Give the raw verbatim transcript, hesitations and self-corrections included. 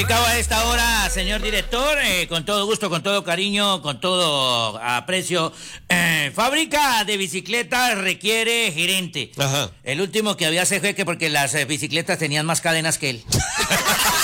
Acabo a esta hora, señor director, eh, con todo gusto, con todo cariño, con todo aprecio. Eh, fábrica de bicicletas requiere gerente. Ajá. El último que había ese jeque porque las eh, bicicletas tenían más cadenas que él.